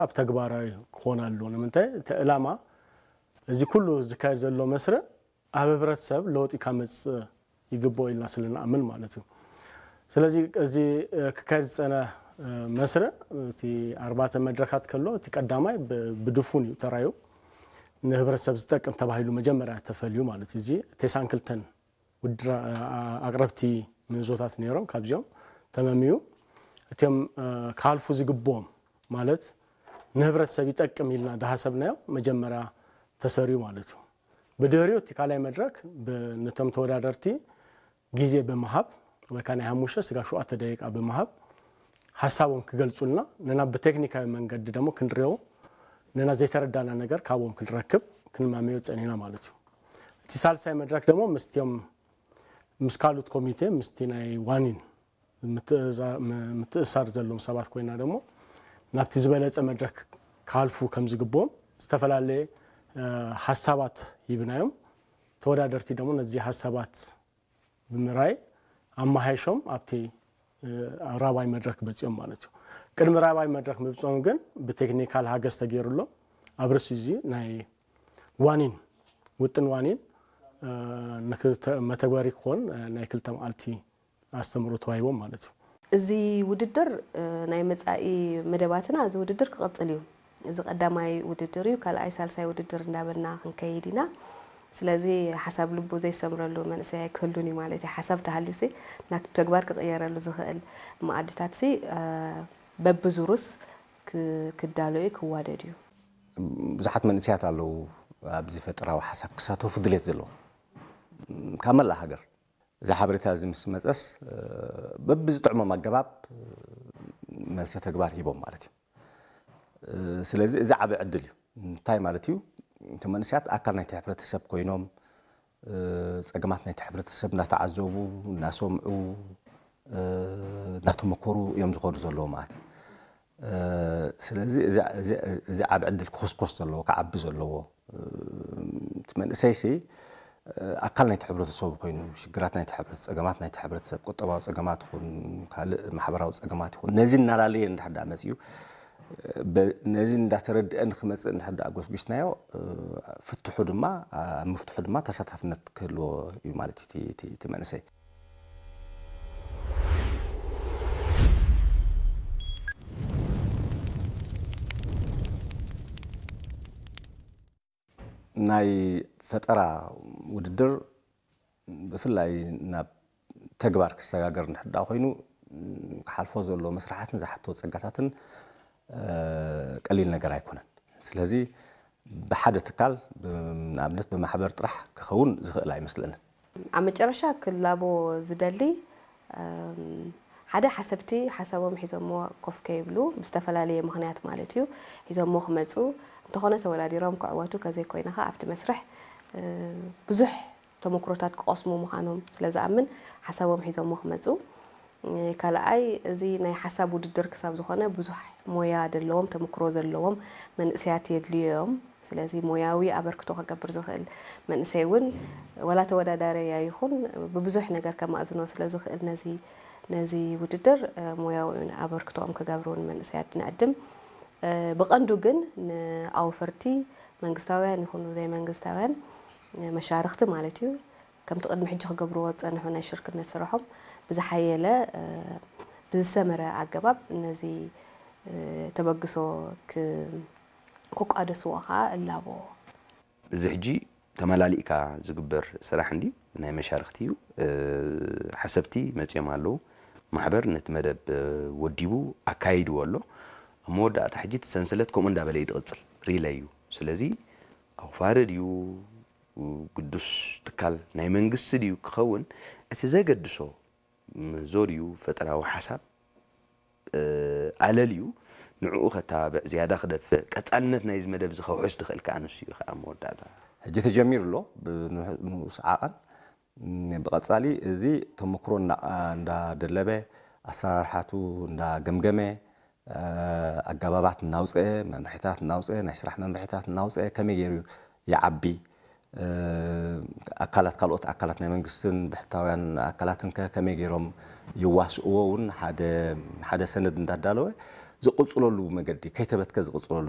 ኣብ ተግባራዊ ክኾናሉ ንምንታይ ተዕላማ እዚ ኩሉ ዝካየድ ዘሎ መስረ ኣብ ህብረተሰብ ለውጢ ካመጽ ይግባው ኢልና ስለናኣምን ማለት እዩ ስለዚ እዚ ክካየድ ዝጸነ መስረ እቲ 4 መድረካት ከሎ እቲ ቀዳማይ ብድፉን እዩ ተራዩ ንህብረተሰብ ዝጠቅም ተባሂሉ መጀመርያ ተፈልዩ ማለት እዚ ቴሳንክልተን ውድራ ኣቅረብቲ ምንዞታት ነይሮም ካብዚኦም ተመሚዩ እቶም ካልፉ ዝግቦም ማለት ንህብረተሰብ ይጠቅም ኢልና ዳሃሰብናዮ መጀመርያ ተሰሪዩ ማለት እዩ በድህሪው እቲ ካልኣይ መድረክ በነቶም ተወዳደርቲ ጊዜ በመሃብ ወካና 5 ስጋ 7 ደቂቃ በመሃብ ሐሳቦም ክገልጹልና ነና በቴክኒካዊ መንገድ ደሞ ክንሪዮ ነና ዘይተረዳና ነገር ካብኦም ክንረክብ ክንማመዮ ጸኒና ማለት እዩ እቲ ሳልሳይ መድረክ ደሞ ምስቲዮም ምስካሉት ኮሚቴ ምስቲናይ ዋኒን ምትእሳር ዘሎም ሰባት ኮይና ደሞ ናብቲ ዝበለጸ መድረክ ካልፉ ከም ዝግቦም ዝተፈላለየ ሐሳባት ይብናዮም ተወዳደርቲ ደሞ ነዚ ሐሳባት ብምራይ ኣማሃይሾም ኣብቲ ራባይ መድረክ በጽዮም ማለት እዩ ቅድሚ ራባይ መድረክ ምብጾም ግን በቴክኒካል ሃገስ ተገይሩሎ ኣብርሱ እዚ ናይ ዋኒን ውጥን ዋኒን መተግበሪ ኮን ናይ ክልተ መዓልቲ ኣስተምሮ ተዋሂቦም ማለት እዩ እዚ ውድድር ናይ መጻኢ መደባትና እዚ ውድድር ክቅጽል እዩ እዚ ቀዳማይ ውድድር እዩ ካልኣይ ሳልሳይ ውድድር እንዳበልና ክንከይድና ስለዚ حساب ልቡ ዘይሰምረሉ መንእሰይ ክህሉኒ ማለት እዩ حساب ተሃልዩሲ ናብ ተግባር ክቀየረሉ ዝኽእል ማዕድታትሲ በብዙሩስ ክዳሎይ ክዋደድ እዩ ብዙሓት መንእሰያት ኣለው ኣብዚ ፈጠራዊ حساب ክሳተፉ ድሌት ዘሎ ካመላ ሃገር እዚ ሓበሬታ እዚ ምስ መጸስ በብዝጥዕሞም ኣገባብ መልሲ ተግባር ሂቦም ማለት እዩ ስለዚ እዚ ዓቢ ዕድል እዩ እንታይ ማለት እዩ ተመንስያት ኣካል ናይ ሕብረተሰብ ኮይኖም ጸገማት ናይ ሕብረተሰብ እናተዓዘቡ እናሰምዑ እናተመከሩ እዮም ዝኸዱ ዘለዉ ማለት ስለዚ እዚ ዓቢ ዕድል ክኹስኮስ ዘለዎ ክዓቢ ዘለዎ ተመንሰይሲ ኣካል ናይ ሕብረተሰብ ኮይኑ ሽግራት ናይ ሕብረተሰብ ጸገማት ናይ ሕብረተሰብ ቁጠባዊ ጸገማት ይኹን ካልእ ማሕበራዊ ጸገማት ይኹን ነዚ እናላለየ እንዳሕዳ መጽዩ ነዚ እንዳተረድአን ክመጽእ እንዳሕዳ ኣጎስጉስናዮ ፍትሑ ድማ መፍትሑ ድማ ተሳታፍነት ክህልዎ እዩ ማለት እቲ መንእሰይ ናይ ፈጠራ ውድድር ብፍላይ ናብ ተግባር ክሰጋገር እንዳሕዳ ኮይኑ ክሓልፎ ዘሎ መስራሓትን ዝሓቶ ጸጋታትን ቀሊል ነገር ኣይኮነን ስለዚ بحد تكال نعملت بمحبر طرح كخون زخلا يمثلنا عم ترشا كلابو زدلي حدا حسبتي حسابهم حزمو كوف كيبلو مستفلاليه مخنيات مالتيو حزمو خمصو تخونه تولادي رام كعواتو كزي كوينها عفت مسرح بزح تمكروتات قسمو مخانهم ስለዛምን حسابهم حزمو خمصو كلاي زي ناي حساب وددر كساب زخونه بزح مويا دلوم تمكرو زلوم من اسيات يدليوم ስለዚ ሞያዊ አበርክቶ ከገብር ዝኽእል መንሰይውን ወላ ተወዳዳሪ ያይኹን በብዙሕ ነገር ከማዝኖ ስለዚ ክእል ነዚ ውድድር ሞያዊ አበርክቶም ከገብሩን መንሰያት ንዕድም በቀንዱ ግን አውፈርቲ መንግስታውያን ይኹኑ ዘይ መንግስታውያን መሻርክቲ ማለት እዩ ከም ተቀድም ሕጂ ከገብሩ ወጸንሑ ናይ ሽርክነት ስራሖም ብዝሓየለ ብዝሰመረ አገባብ ነዚ ተበግሶ كوكادس وخا اللابو زحجي تملاليكا زغبر سراح عندي ناي مشارختيو حسبتي متيمالو محبر نتمدب وديبو اكايد والو مودة تحجيت سنسلتكم اندا بلي يتقصل ريلايو سلازي او فارديو قدوس تكال ناي منغست ديو كخون اتزاغدسو زوريو فتراو حساب علاليو نعو ختابع زياده خدف قصالنت نايز مدب زخوحس دخل كانسيو خا موداتا حجي تجمير له بنصعقن بقصالي ازي تمكرونا اندا دلبه اسرارحاتو اندا گمگمه اغبابات ناوصه ممحيتات ناوصه ناي سراح ممحيتات ناوصه كميغيرو يعبي اكلات كالوت اكلات ناي منغستن بحتاوያን اكلاتن كميغيروم يواسقون حدا سند اندادالو ዝቕፅለሉ መገዲ ከይተበትከ ዝቕፅለሉ